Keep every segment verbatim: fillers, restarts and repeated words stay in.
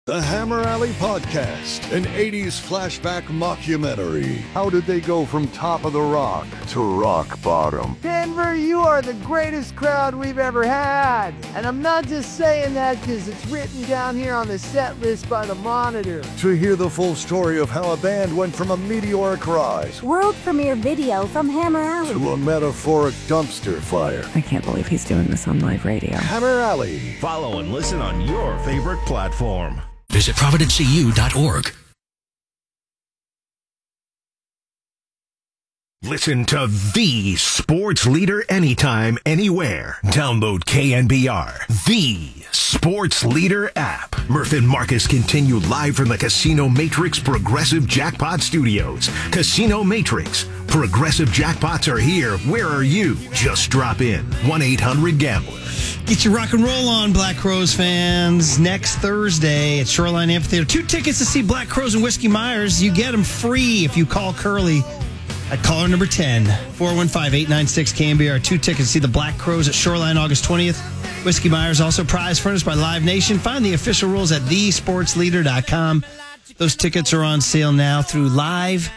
The Hammer Alley Podcast, an eighties flashback mockumentary. How did they go from top of the rock to rock bottom? Denver, you are the greatest crowd we've ever had. And I'm not just saying that because it's written down here on the set list by the Monitor. To hear the full story of how a band went from a meteoric rise, world premiere video from Hammer Alley, to a metaphoric dumpster fire. I can't believe he's doing this on live radio. Hammer Alley. Follow and listen on your favorite platform. Visit providence e u dot org. Listen to the sports leader anytime, anywhere. Download K N B R, the sports leader app. Murph and Marcus continue live from the Casino Matrix Progressive Jackpot Studios. Casino Matrix. Progressive jackpots are here. Where are you? Just drop in. one eight hundred gambler. Get your rock and roll on, Black Crowes fans. Next Thursday at Shoreline Amphitheater. Two tickets to see Black Crowes and Whiskey Myers. You get them free if you call Curly at caller number ten, four one five, eight nine six, K N B R. Two tickets to see the Black Crowes at Shoreline August twentieth. Whiskey Myers also prize furnished by Live Nation. Find the official rules at the sports leader dot com. Those tickets are on sale now through live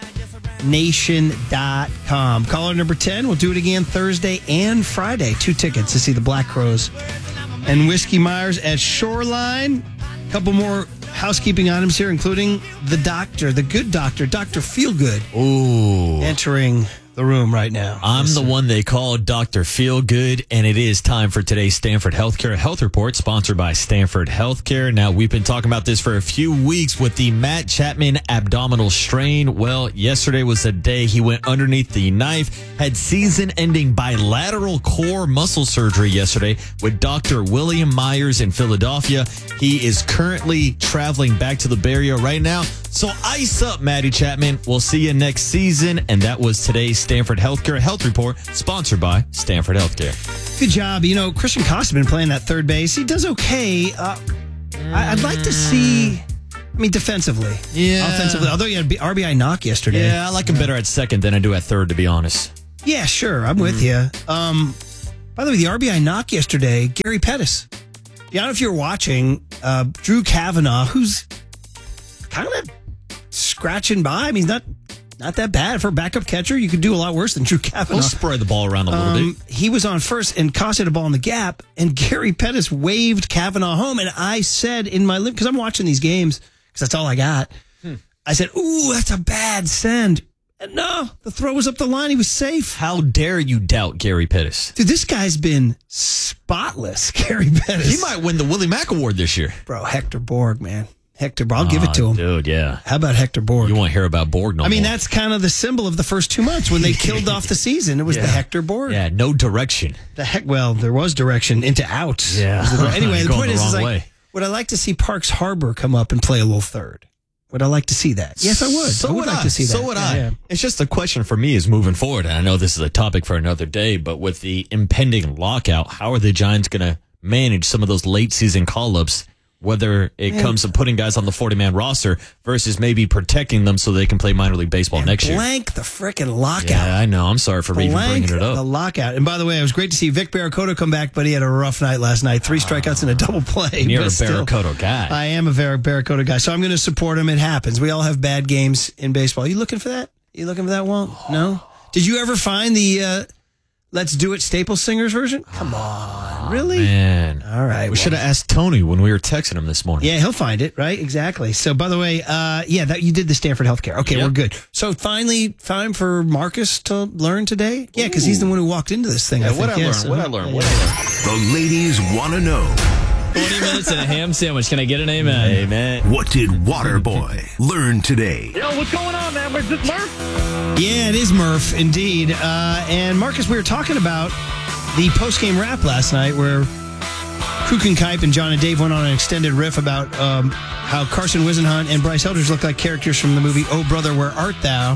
nation dot com. Caller number ten. We'll do it again Thursday and Friday. Two tickets to see the Black Crowes and Whiskey Myers at Shoreline. A couple more housekeeping items here, including the doctor, the good doctor, Doctor Feelgood. Ooh. Entering the room right now. I'm Listen. the one they call Doctor Feelgood, and it is time for today's Stanford Healthcare Health Report, sponsored by Stanford Healthcare. Now, we've been talking about this for a few weeks with the Matt Chapman abdominal strain. Well, yesterday was the day he went underneath the knife, had season-ending bilateral core muscle surgery yesterday with Doctor William Myers in Philadelphia. He is currently traveling back to the Bay Area right now. So ice up, Matty Chapman. We'll see you next season. And that was today's Stanford Healthcare Health Report, sponsored by Stanford Healthcare. Good job. You know, Christian Costa been playing that third base. He does okay. Uh, I, I'd like to see, I mean, defensively. Yeah. Offensively. Although he had R B I knock yesterday. Yeah, I like him better at second than I do at third, to be honest. Yeah, sure. I'm with mm-hmm. you. Um, by the way, the R B I knock yesterday, Gary Pettis. Yeah, I don't know if you're watching, uh, Drew Kavanaugh, who's kind of scratching by. I mean, he's not not that bad for a backup catcher. You could do a lot worse than Drew Kavanaugh. We'll spray the ball around a little um, bit. He was on first and Costa had a ball in the gap, and Gary Pettis waved Kavanaugh home. And I said in my lip, because I'm watching these games, because that's all I got. Hmm. I said, "Ooh, that's a bad send." And no, the throw was up the line. He was safe. How dare you doubt Gary Pettis? Dude, this guy's been spotless, Gary Pettis. He might win the Willie Mack Award this year. Bro, Hector Borg, man. Hector Borg. I'll oh, give it to him. Dude, yeah. How about Hector Borg? You won't hear about Borg no more. I mean, more. That's kind of the symbol of the first two months when they killed off the season. It was yeah. the Hector Borg. Yeah, no direction. The heck, well, there was direction into out. Yeah. Anyway, the point the is, is like, way. would I like to see Parks Harbor come up and play a little third? Would I like to see that? Yes, I would. So I would would like I. to see that. So would I. Yeah. It's just a question for me is moving forward. And I know this is a topic for another day, but with the impending lockout, how are the Giants going to manage some of those late season call-ups, whether it Man. comes to putting guys on the forty-man roster versus maybe protecting them so they can play minor league baseball and next year? Blank the frickin' lockout. Yeah, I know. I'm sorry for blank even bringing it up. The lockout. And by the way, it was great to see Vic Barracoto come back, but he had a rough night last night. Three strikeouts and a double play. You're a still, Barracoto guy. I am a Bar- Barracoto guy, so I'm going to support him. It happens. We all have bad games in baseball. You looking for that? You looking for that, Walt? No? Did you ever find the uh, Let's Do It Staples Singers version? Come on. Really? Man. All right. We well. should have asked Tony when we were texting him this morning. Yeah, he'll find it, right? Exactly. So, by the way, uh, yeah, that you did the Stanford Healthcare. Okay, yep. We're good. So, finally, time for Marcus to learn today? Yeah, because he's the one who walked into this thing. Yeah, I think. What I yeah, learned, so, what I learned, what I learned. The ladies want to know. twenty minutes and a ham sandwich. Can I get an amen? Amen. What did Waterboy learn today? Yo, what's going on, man? Is this Murph? Yeah, it is Murph, indeed. Uh, and, Marcus, we were talking about the post-game rap last night where Kuchenkipe and John and Dave went on an extended riff about um, how Carson Wisenhunt and Bryce Eldridge look like characters from the movie Oh Brother, Where Art Thou?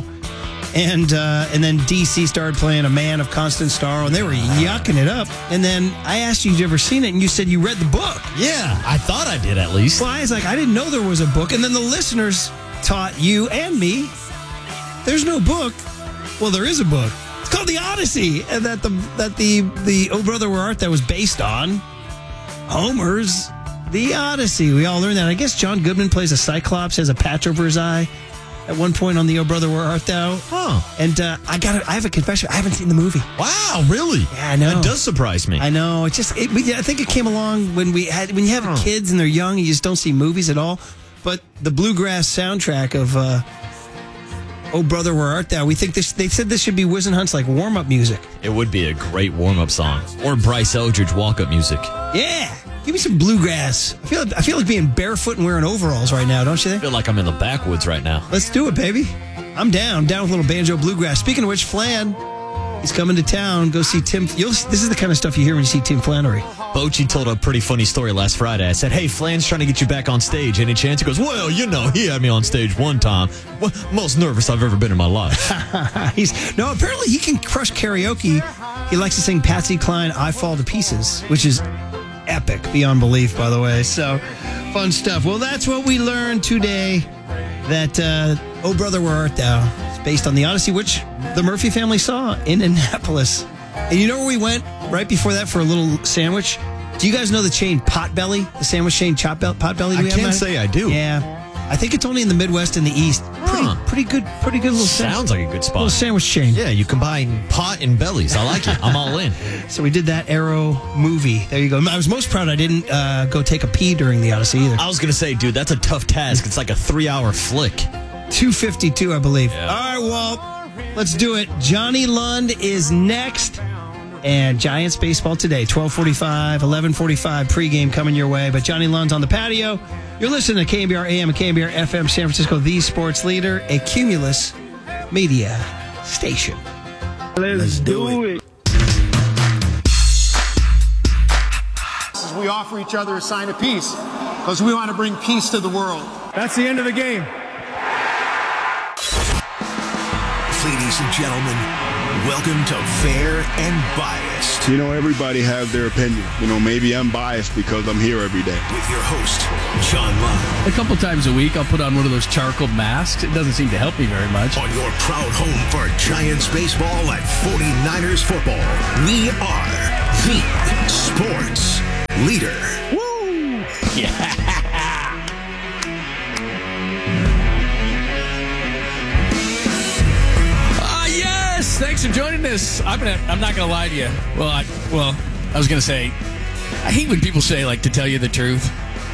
And uh, and then D C started playing A Man of Constant Sorrow, and they were yucking it up. And then I asked you if you ever seen it, and you said you read the book. Yeah, I thought I did at least. Well, I was like, I didn't know there was a book. And then the listeners taught you and me, there's no book. Well, there is a book. It's called The Odyssey, and that the that the the Oh Brother, Where Art Thou was based on Homer's The Odyssey. We all learned that. I guess John Goodman plays a Cyclops, has a patch over his eye at one point on the Oh Brother, Where Art Thou? Huh. And uh, I got. I have a confession. I haven't seen the movie. Wow, really? Yeah, I know. That does surprise me. I know. It just. It, we, I think it came along when we had when you have huh. kids and they're young, you just don't see movies at all. But the bluegrass soundtrack of uh, Oh Brother, Where Art Thou? We think this. They said this should be Wiz and Hunt's like warm up music. It would be a great warm up song, or Bryce Eldridge walk up music. Yeah. Give me some bluegrass. I feel I feel like being barefoot and wearing overalls right now, don't you think? I feel like I'm in the backwoods right now. Let's do it, baby. I'm down. Down with a little banjo bluegrass. Speaking of which, Flan, he's coming to town. Go see Tim. You'll, this is the kind of stuff you hear when you see Tim Flannery. Bochy told a pretty funny story last Friday. I said, hey, Flan's trying to get you back on stage. Any chance? He goes, well, you know, he had me on stage one time. Well, most nervous I've ever been in my life. he's No, apparently he can crush karaoke. He likes to sing Patsy Cline, I Fall to Pieces, which is epic beyond belief, by the way. So fun stuff. Well, that's what we learned today, that uh, Oh Brother, Where Art Thou? It's based on the Odyssey, which the Murphy family saw in Annapolis. And you know where we went right before that for a little sandwich? Do you guys know the chain Potbelly? The sandwich chain Chop Potbelly? I can't say I do. Yeah. I think it's only in the Midwest and the East. Pretty, huh. pretty good, pretty good little sandwich. Sounds like a good spot. Little sandwich chain. Yeah, you combine pot and bellies. I like it. I'm all in. So we did that Arrow movie. There you go. I was most proud I didn't uh, go take a pee during the Odyssey either. I was going to say, dude, that's a tough task. It's like a three-hour flick. two fifty-two, I believe. Yeah. All right, well, let's do it. Johnny Lund is next. And Giants baseball today, twelve forty-five, eleven forty-five pregame coming your way. But Johnny Lund's on the patio. You're listening to K N B R A M and K N B R F M San Francisco, the sports leader, a Cumulus media station. Let's, Let's do, do it. it. We offer each other a sign of peace because we want to bring peace to the world. That's the end of the game. Ladies and gentlemen, welcome to Fair and Biased. You know, everybody has their opinion. You know, maybe I'm biased because I'm here every day. With your host, John Lund. A couple times a week, I'll put on one of those charcoal masks. It doesn't seem to help me very much. On your proud home for Giants baseball and forty-niners football, we are the sports leader. Woo! Yeah! Thanks for joining us. I'm gonna. I'm not gonna lie to you. Well, I, well, I was gonna say, I hate when people say like to tell you the truth.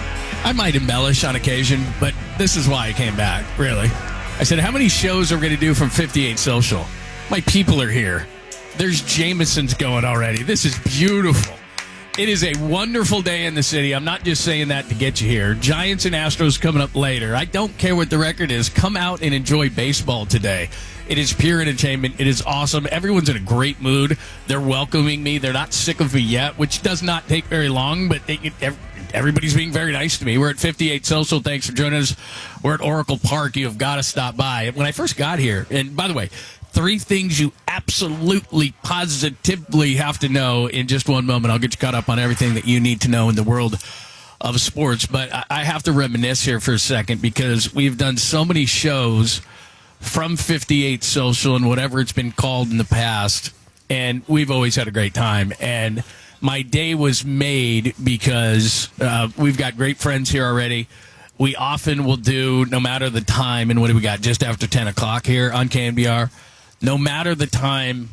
I might embellish on occasion, but this is why I came back. Really, I said, how many shows are we gonna do from fifty-eight Social? My people are here. There's Jameson's going already. This is beautiful. It is a wonderful day in the city. I'm not just saying that to get you here. Giants and Astros coming up later. I don't care what the record is. Come out and enjoy baseball today. It is pure entertainment. It is awesome. Everyone's in a great mood. They're welcoming me. They're not sick of me yet, which does not take very long, but they, everybody's being very nice to me. We're at fifty-eight Social. Thanks for joining us. We're at Oracle Park. You have got to stop by. When I first got here, and by the way, three things you absolutely, positively have to know in just one moment. I'll get you caught up on everything that you need to know in the world of sports. But I have to reminisce here for a second because we've done so many shows from fifty-eight Social and whatever it's been called in the past, and we've always had a great time. And my day was made because uh, we've got great friends here already. We often will do, no matter the time, and what do we got, just after ten o'clock here on K N B R? No matter the time,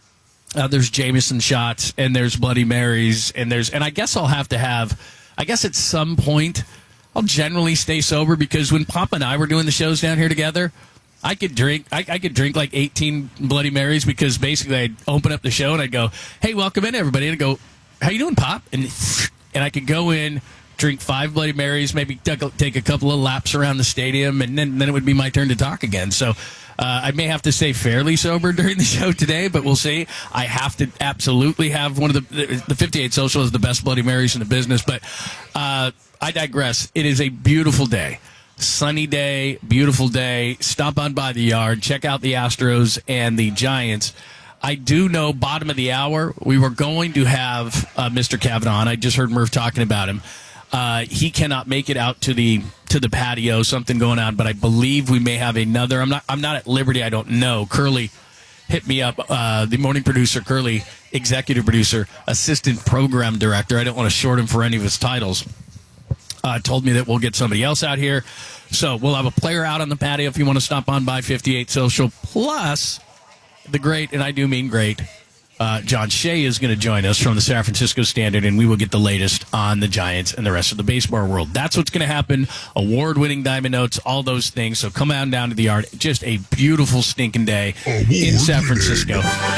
uh, there's Jameson shots, and there's Bloody Marys, and there's, and I guess I'll have to have, I guess at some point, I'll generally stay sober because when Papa and I were doing the shows down here together, I could drink. I, I could drink like eighteen Bloody Marys because basically I'd open up the show and I'd go, "Hey, welcome in, everybody," and I'd go, "How you doing, Pop?" And and I could go in, drink five Bloody Marys, maybe take a couple of laps around the stadium, and then then it would be my turn to talk again. So uh, I may have to stay fairly sober during the show today, but we'll see. I have to absolutely have one of the the fifty-eight Social is the best Bloody Marys in the business, but uh, I digress. It is a beautiful day. Sunny day, beautiful day. Stop on by the yard. Check out the Astros and the Giants. I do know, bottom of the hour, we were going to have uh, Mister Kavanaugh. I just heard Murph talking about him. Uh, he cannot make it out to the to the patio. Something going on, but I believe we may have another. I'm not. I'm not at liberty. I don't know. Curly hit me up. Uh, the morning producer, Curly, executive producer, assistant program director. I don't want to short him for any of his titles. uh, told me that we'll get somebody else out here. So we'll have a player out on the patio if you want to stop on by fifty-eight Social. Plus, the great, and I do mean great, uh, John Shea is going to join us from the San Francisco Standard, and we will get the latest on the Giants and the rest of the baseball world. That's what's going to happen. Award-winning Diamond Notes, all those things. So come on down to the yard. Just a beautiful stinking day in San Francisco.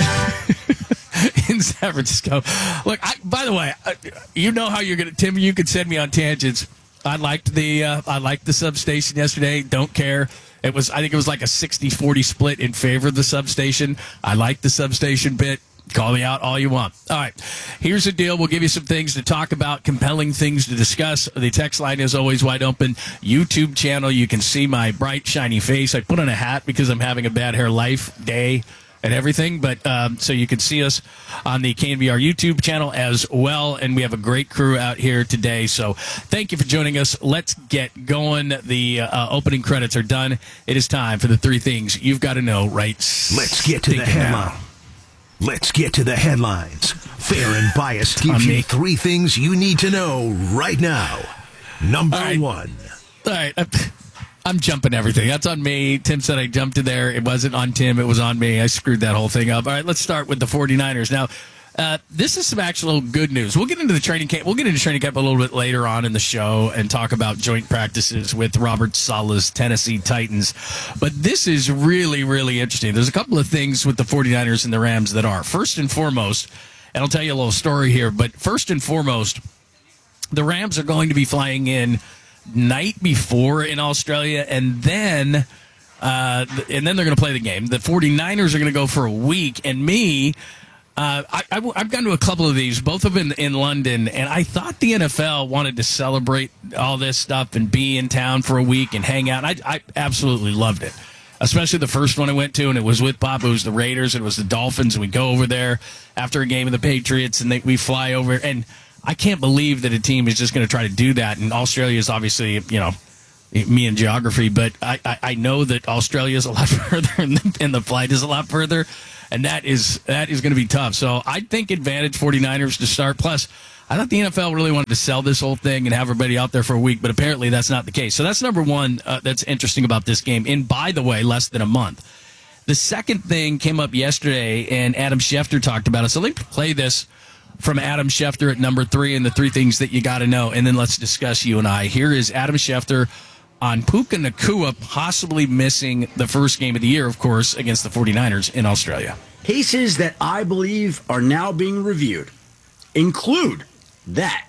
In San Francisco. Look, I, by the way, I, you know how you're going to, Tim, you could send me on tangents. I liked the uh, I liked the substation yesterday. Don't care. It was I think it was like a sixty forty split in favor of the substation. I liked the substation bit. Call me out all you want. All right. Here's the deal. We'll give you some things to talk about, compelling things to discuss. The text line is always wide open. YouTube channel, you can see my bright, shiny face. I put on a hat because I'm having a bad hair life day and everything, but um, so you can see us on the K N B R YouTube channel as well, and we have a great crew out here today, so thank you for joining us. Let's get going. The uh, opening credits are done. It is time for the three things you've got to know right Let's get to the headline. Let's get to the headlines. Fair and Biased gives you three things you need to know right now. Number right. one. All right. I'm jumping everything. That's on me. Tim said I jumped in there. It wasn't on Tim. It was on me. I screwed that whole thing up. All right, let's start with the 49ers. Now, uh, this is some actual good news. We'll get into the training camp. We'll get into training camp a little bit later on in the show and talk about joint practices with Robert Saleh's Tennessee Titans. But this is really, really interesting. There's a couple of things with the 49ers and the Rams that are. First and foremost, and I'll tell you a little story here, but first and foremost, the Rams are going to be flying in night before in Australia, and then uh, and then they're going to play the game. The 49ers are going to go for a week, and me, uh, I, I, I've gone to a couple of these, both of them in, in London, and I thought the N F L wanted to celebrate all this stuff and be in town for a week and hang out. I, I absolutely loved it, especially the first one I went to, and it was with Bob. It was the Raiders, and it was the Dolphins, and we go over there after a game of the Patriots, and they, we fly over, and I can't believe that a team is just going to try to do that. And Australia is obviously, you know, me in geography, but I, I, I know that Australia is a lot further and the, and the flight is a lot further. And that is that is going to be tough. So I think advantage 49ers to start. Plus, I thought the N F L really wanted to sell this whole thing and have everybody out there for a week, but apparently that's not the case. So that's number one uh, that's interesting about this game. And by the way, less than a month. The second thing came up yesterday, and Adam Schefter talked about it. So let me play this from Adam Schefter at number three and the three things that you got to know, and then let's discuss you and I. Here is Adam Schefter on Puka Nacua possibly missing the first game of the year, of course, against the 49ers in Australia. Cases that I believe are now being reviewed include that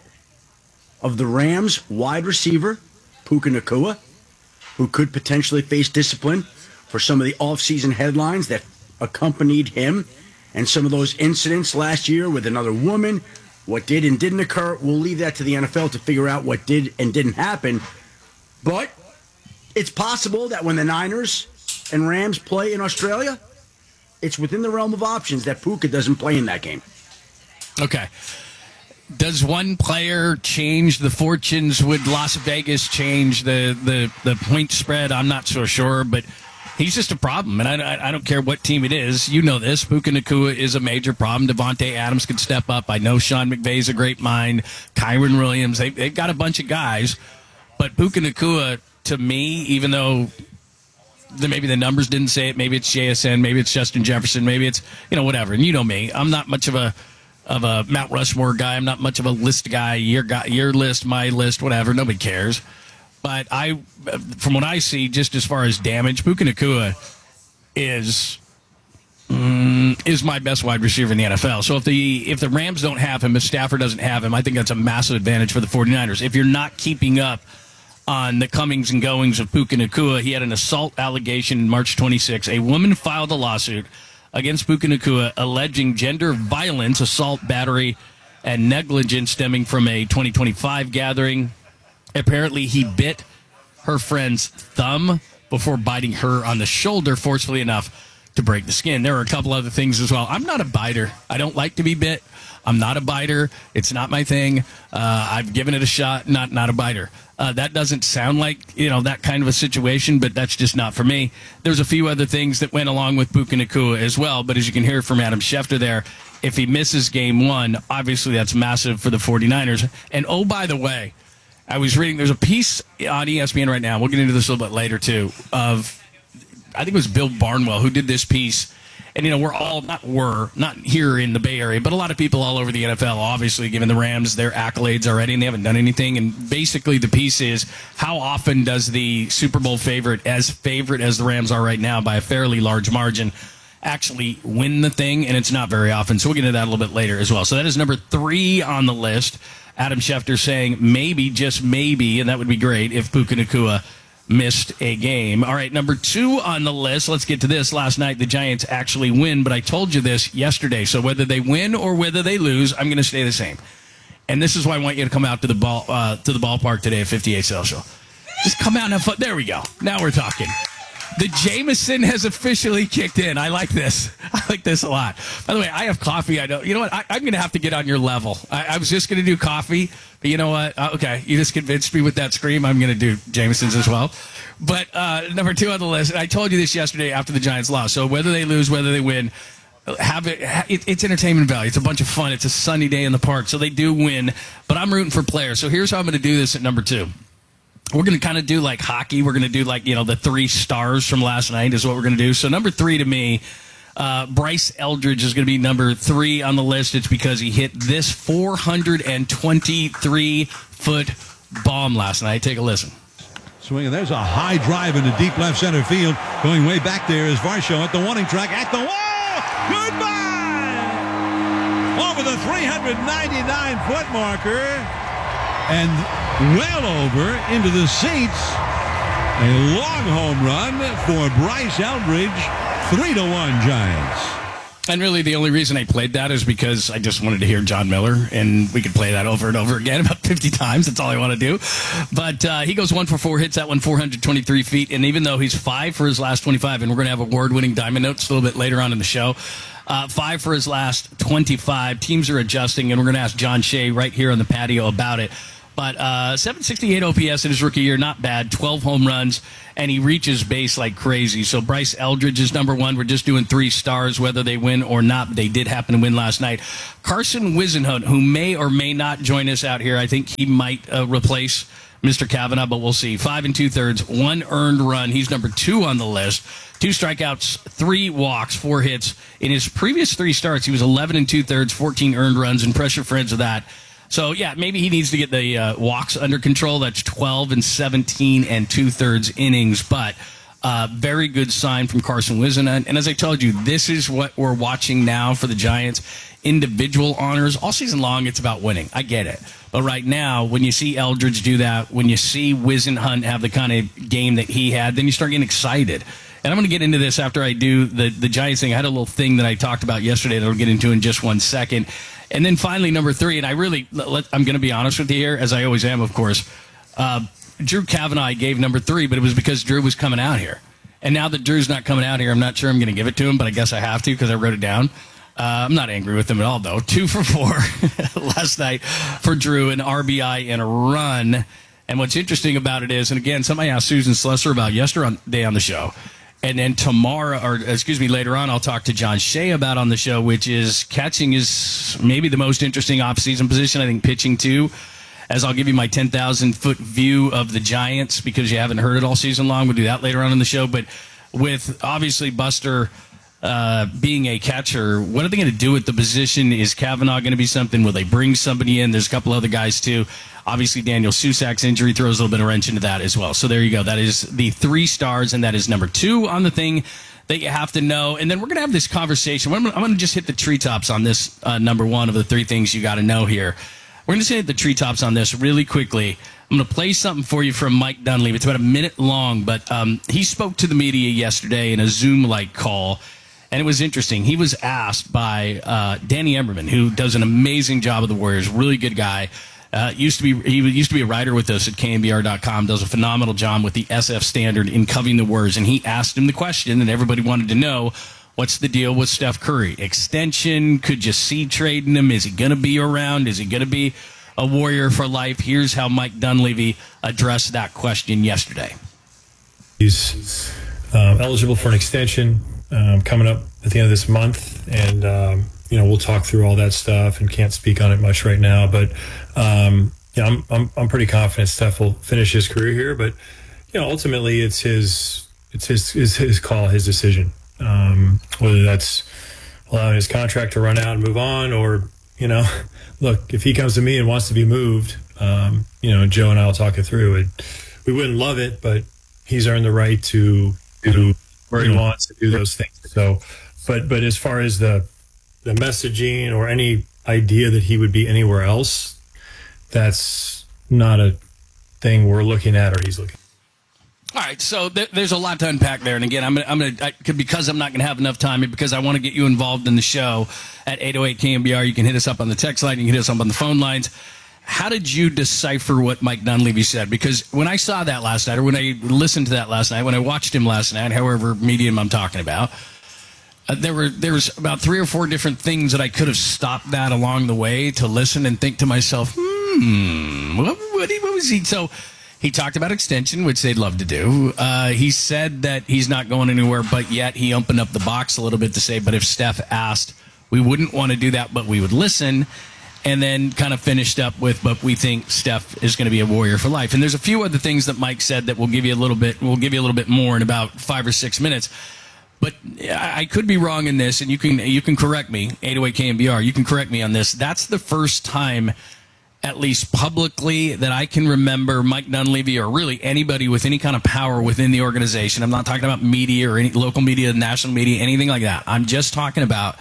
of the Rams wide receiver, Puka Nacua, who could potentially face discipline for some of the offseason headlines that accompanied him and some of those incidents last year with another woman, what did and didn't occur. We'll leave that to the N F L to figure out what did and didn't happen. But it's possible that when the Niners and Rams play in Australia, it's within the realm of options that Puka doesn't play in that game. Okay. Does one player change the fortunes? Would Las Vegas change the, the, the point spread? I'm not so sure, but he's just a problem, and I, I don't care what team it is. You know this. Puka Nacua is a major problem. Devontae Adams could step up. I know Sean McVay's a great mind. Kyron Williams. They, they've got a bunch of guys. But Puka Nacua, to me, even though the, maybe the numbers didn't say it, maybe it's J S N, maybe it's Justin Jefferson, maybe it's, you know, whatever. And you know me. I'm not much of a of a Mount Rushmore guy. I'm not much of a list guy. Your guy, your list, my list, whatever. Nobody cares. But I, from what I see, just as far as damage, Puka Nacua is mm, is my best wide receiver in the N F L. So if the if the Rams don't have him, if Stafford doesn't have him, I think that's a massive advantage for the 49ers. If you're not keeping up on the comings and goings of Puka Nacua, he had an assault allegation in March twenty-sixth. A woman filed a lawsuit against Puka Nacua alleging gender violence, assault, battery, and negligence stemming from a twenty twenty-five gathering. Apparently, he bit her friend's thumb before biting her on the shoulder forcefully enough to break the skin. There are a couple other things as well. I'm not a biter. I don't like to be bit. I'm not a biter. It's not my thing. Uh, I've given it a shot. Not not a biter. Uh, that doesn't sound like, you know, that kind of a situation, but that's just not for me. There's a few other things that went along with Puka Nacua as well, but as you can hear from Adam Schefter there, if he misses game one, obviously that's massive for the 49ers. And oh, by the way, I was reading, there's a piece on E S P N right now, we'll get into this a little bit later too, of, I think it was Bill Barnwell who did this piece. And, you know, we're all, not we're, not here in the Bay Area, but a lot of people all over the N F L, obviously, giving the Rams their accolades already, and they haven't done anything. And basically the piece is, how often does the Super Bowl favorite, as favorite as the Rams are right now by a fairly large margin, actually win the thing? And it's not very often. So we'll get into that a little bit later as well. So that is number three on the list. Adam Schefter saying maybe, just maybe, and that would be great if Puka Nacua missed a game. All right, number two on the list. Let's get to this. Last night, the Giants actually win, but I told you this yesterday. So whether they win or whether they lose, I'm going to stay the same. And this is why I want you to come out to the ball uh, to the ballpark today at fifty-eight Social. Just come out and have fun. There we go. Now we're talking. The Jameson has officially kicked in. I like this. I like this a lot. By the way, I have coffee. I know. You know what? I, I'm going to have to get on your level. I, I was just going to do coffee, but you know what? Uh, okay, you just convinced me with that scream. I'm going to do Jameson's as well. But uh, number two on the list, and I told you this yesterday after the Giants lost. So whether they lose, whether they win, have it, it. It's entertainment value. It's a bunch of fun. It's a sunny day in the park. So they do win, but I'm rooting for players. So here's how I'm going to do this at number two. We're going to kind of do like hockey. We're going to do like, you know, the three stars from last night is what we're going to do. So number three to me, uh, Bryce Eldridge is going to be number three on the list. It's because he hit this four hundred twenty-three foot bomb last night. Take a listen. Swing, and there's a high drive into deep left center field. Going way back there is Varsho at the warning track, at the wall. Goodbye! Over the three hundred ninety-nine foot marker. And well over into the seats. A long home run for Bryce Eldridge. Three to one Giants. And really the only reason I played that is because I just wanted to hear John Miller, and we could play that over and over again about fifty times. That's all I want to do. But uh, he goes one for four, hits that one four hundred twenty-three feet. And even though he's five for his last twenty-five, and we're going to have award-winning diamond notes a little bit later on in the show, Uh, five for his last twenty-five. Teams are adjusting, and we're going to ask John Shea right here on the patio about it. But uh, seven sixty-eight O P S in his rookie year, not bad. twelve home runs, and he reaches base like crazy. So Bryce Eldridge is number one. We're just doing three stars, whether they win or not. They did happen to win last night. Carson Whisenhunt, who may or may not join us out here. I think he might uh, replace Mister Kavanaugh, but we'll see. Five and two-thirds, one earned run. He's number two on the list. Two strikeouts, three walks, four hits. In his previous three starts, he was eleven and two-thirds, fourteen earned runs, and pressure friends of that. So, yeah, maybe he needs to get the uh, walks under control. That's twelve and seventeen and two-thirds innings. But uh, very good sign from Carson Whisenhunt. And as I told you, this is what we're watching now for the Giants. Individual honors. All season long, it's about winning. I get it. But right now, when you see Eldridge do that, when you see Whisenhunt have the kind of game that he had, then you start getting excited. And I'm going to get into this after I do the, the Giants thing. I had a little thing that I talked about yesterday that I'll get into in just one second. And then finally, number three, and I really, let, I'm going to be honest with you here, as I always am, of course. Uh, Drew Kavanaugh I gave number three, but it was because Drew was coming out here. And now that Drew's not coming out here, I'm not sure I'm going to give it to him, but I guess I have to because I wrote it down. Uh, I'm not angry with him at all, though. Two for four last night for Drew, an R B I and a run. And what's interesting about it is, and again, somebody asked Susan Slesser about yesterday on the show. And then tomorrow, or excuse me, later on, I'll talk to John Shea about on the show, which is catching is maybe the most interesting offseason position. I think pitching too, as I'll give you my ten thousand foot view of the Giants because you haven't heard it all season long. We'll do that later on in the show. But with obviously Buster uh, being a catcher, what are they going to do with the position? Is Kavanaugh going to be something? Will they bring somebody in? There's a couple other guys too. Obviously, Daniel Susak's injury throws a little bit of wrench into that as well. So there you go. That is the three stars, and that is number two on the thing that you have to know. And then we're going to have this conversation. I'm going to just hit the treetops on this uh, number one of the three things you got to know here. We're going to hit the treetops on this really quickly. I'm going to play something for you from Mike Dunleavy. It's about a minute long, but um, he spoke to the media yesterday in a Zoom-like call, and it was interesting. He was asked by uh, Danny Emberman, who does an amazing job of the Warriors, really good guy. Uh, used to be he used to be a writer with us at K N B R dot com, does a phenomenal job with the S F Standard in covering the Warriors, and he asked him the question, and everybody wanted to know, what's the deal with Steph Curry? Extension? Could you see trading him? Is he going to be around? Is he going to be a Warrior for life? Here's how Mike Dunleavy addressed that question yesterday. He's uh, eligible for an extension um, coming up at the end of this month, and um, you know, we'll talk through all that stuff and can't speak on it much right now, but um, yeah, I'm, I'm I'm pretty confident Steph will finish his career here, but you know, ultimately it's his it's his his, his call, his decision. Um, whether that's allowing his contract to run out and move on, or you know, look, if he comes to me and wants to be moved, um, you know, Joe and I will talk it through. It, we wouldn't love it, but he's earned the right to do where he wants to do those things. So, but but as far as the the messaging or any idea that he would be anywhere else, that's not a thing we're looking at or he's looking. All right, so th- there's a lot to unpack there, and again, I'm gonna, I'm gonna I, because I'm not gonna have enough time, and because I want to get you involved in the show at eight oh eight K N B R. You can hit us up on the text line, you can hit us up on the phone lines. How did you decipher what Mike Dunleavy said? Because when I saw that last night, or when I listened to that last night, when I watched him last night, however medium I'm talking about, uh, there were there was about three or four different things that I could have stopped that along the way to listen and think to myself, hmm, what, what, what was he? So he talked about extension, which they'd love to do. Uh, he said that he's not going anywhere, but yet he opened up the box a little bit to say, but if Steph asked, we wouldn't want to do that, but we would listen. And then kind of finished up with, but we think Steph is going to be a Warrior for life. And there's a few other things that Mike said that will give you a little bit, we'll give you a little bit more in about five or six minutes. But I could be wrong in this, and you can you can correct me, eight oh eight K N B R, you can correct me on this. That's the first time, at least publicly, that I can remember Mike Dunleavy or really anybody with any kind of power within the organization. I'm not talking about media or any local media, national media, anything like that. I'm just talking about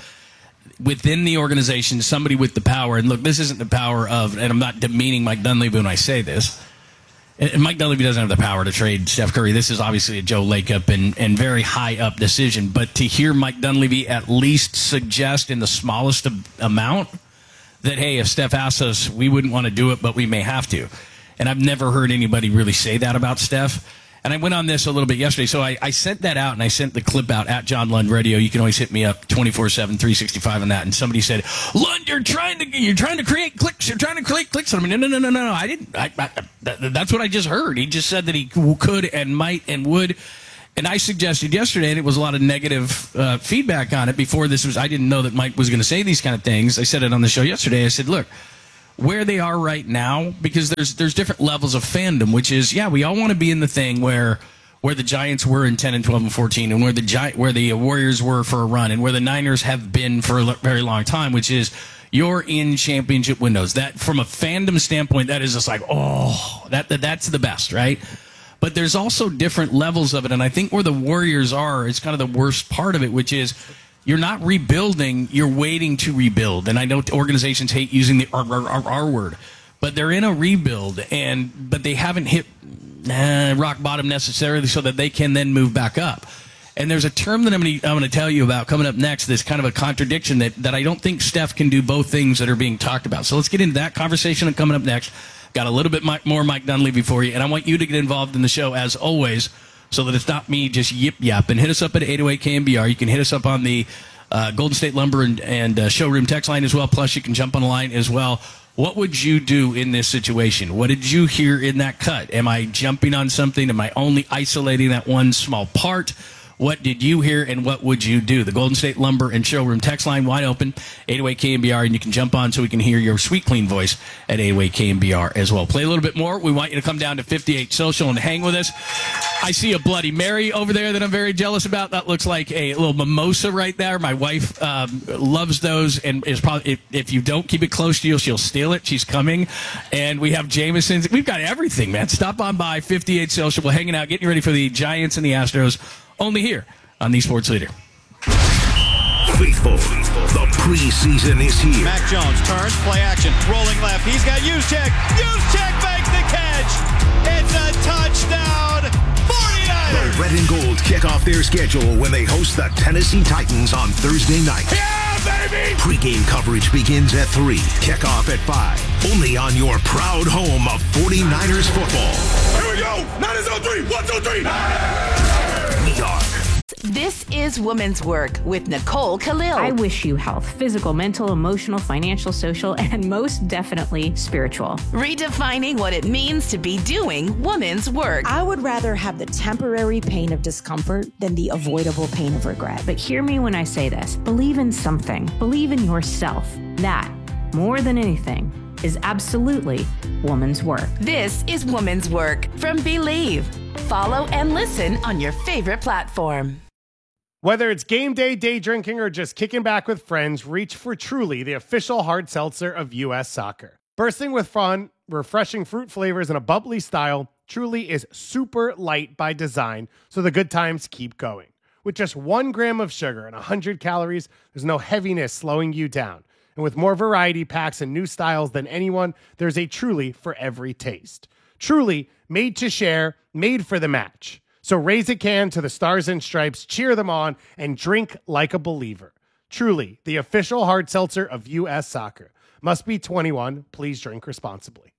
within the organization, somebody with the power. And look, this isn't the power of, and I'm not demeaning Mike Dunleavy when I say this. And Mike Dunleavy doesn't have the power to trade Steph Curry. This is obviously a Joe Lacob and, and very high up decision. But to hear Mike Dunleavy at least suggest in the smallest amount that, hey, if Steph asks us, we wouldn't want to do it, but we may have to. And I've never heard anybody really say that about Steph. And I went on this a little bit yesterday. So I, I sent that out, and I sent the clip out at John Lund Radio. You can always hit me up twenty-four seven, three sixty-five on that. And somebody said, Lund, you're trying to you're trying to create clicks. You're trying to create clicks. And I mean, no, no, no, no, no. I didn't. I, I, that, that's what I just heard. He just said that he could and might and would. And I suggested yesterday, and it was a lot of negative uh, feedback on it before this was. I didn't know that Mike was going to say these kind of things. I said it on the show yesterday. I said, look, where they are right now, because there's there's different levels of fandom, which is, yeah, we all want to be in the thing where where the Giants were in ten and twelve and fourteen, and where the Gi- where the Warriors were for a run, and where the Niners have been for a very long time, which is you're in championship windows. That, from a fandom standpoint, that is just like, oh, that, that that's the best, right? But there's also different levels of it, and I think where the Warriors are is kind of the worst part of it, which is you're not rebuilding, you're waiting to rebuild. And I know organizations hate using the R, R, R, R word, but they're in a rebuild, and but they haven't hit uh, rock bottom necessarily so that they can then move back up. And there's a term that I'm going to I'm going to tell you about coming up next that's kind of a contradiction that, that I don't think Steph can do both things that are being talked about. So let's get into that conversation coming up next. Got a little bit more Mike Dunleavy for you, and I want you to get involved in the show as always so that it's not me just yip-yapping. Hit us up at eight oh eight K N B R. You can hit us up on the uh, Golden State Lumber and, and uh, Showroom text line as well, plus you can jump on the line as well. What would you do in this situation? What did you hear in that cut? Am I jumping on something? Am I only isolating that one small part? What did you hear, and what would you do? The Golden State Lumber and Showroom text line wide open, eight oh eight K N B R, and you can jump on so we can hear your sweet, clean voice at eight oh eight K N B R as well. Play a little bit more. We want you to come down to fifty-eight Social and hang with us. I see a Bloody Mary over there that I'm very jealous about. That looks like a little mimosa right there. My wife um, loves those, and is probably if, if you don't keep it close to you, she'll steal it. She's coming. And we have Jameson's. We've got everything, man. Stop on by fifty-eight Social. We're hanging out, getting ready for the Giants and the Astros. Only here on the Sports Leader. Faithful, the preseason is here. Mac Jones turns, play action, rolling left. He's got Juszczyk. Juszczyk makes the catch. It's a touchdown. forty-niners. The Red and Gold kick off their schedule when they host the Tennessee Titans on Thursday night. Yeah, baby! Pre-game coverage begins at three. Kickoff at five. Only on your proud home of forty-niners football. Here we go. Niners on three. One, two, three. We are. This is Women's Work with Nicole Khalil. I wish you health, physical, mental, emotional, financial, social, and most definitely spiritual. Redefining what it means to be doing women's work. I would rather have the temporary pain of discomfort than the avoidable pain of regret. But hear me when I say this. Believe in something. Believe in yourself. That, more than anything, is absolutely woman's work. This is Woman's Work from Believe. Follow and listen on your favorite platform. Whether it's game day, day drinking, or just kicking back with friends, reach for Truly, the official hard seltzer of U S Soccer. Bursting with fun, refreshing fruit flavors, and a bubbly style, Truly is super light by design, so the good times keep going. With just one gram of sugar and one hundred calories, there's no heaviness slowing you down. And with more variety packs and new styles than anyone, there's a Truly for every taste. Truly, made to share, made for the match. So raise a can to the Stars and Stripes, cheer them on, and drink like a believer. Truly, the official hard seltzer of U S Soccer. Must be twenty-one. Please drink responsibly.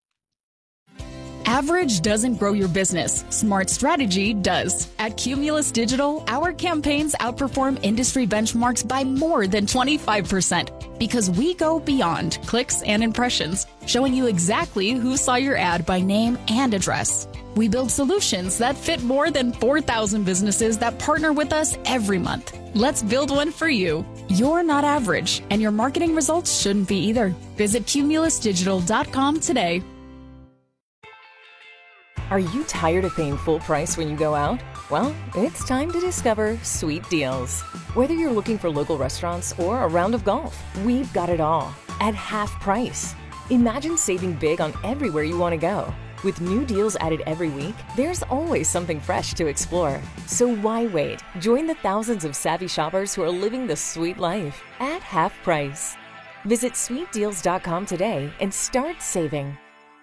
Average doesn't grow your business. Smart strategy does. At Cumulus Digital, our campaigns outperform industry benchmarks by more than twenty-five percent because we go beyond clicks and impressions, showing you exactly who saw your ad by name and address. We build solutions that fit more than four thousand businesses that partner with us every month. Let's build one for you. You're not average, and your marketing results shouldn't be either. Visit cumulus digital dot com today. Are you tired of paying full price when you go out? Well, it's time to discover Sweet Deals. Whether you're looking for local restaurants or a round of golf, we've got it all at half price. Imagine saving big on everywhere you want to go. With new deals added every week, there's always something fresh to explore. So why wait? Join the thousands of savvy shoppers who are living the sweet life at half price. Visit sweet deals dot com today and start saving.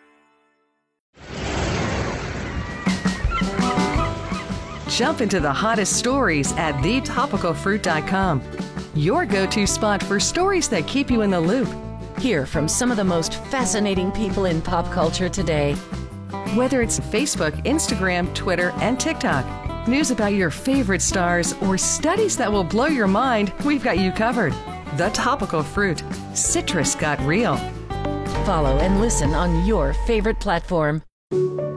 Jump into the hottest stories at the topical fruit dot com. Your go-to spot for stories that keep you in the loop. Hear from some of the most fascinating people in pop culture today. Whether it's Facebook, Instagram, Twitter, and TikTok, news about your favorite stars, or studies that will blow your mind, we've got you covered. The Topical Fruit. Citrus got real. Follow and listen on your favorite platform.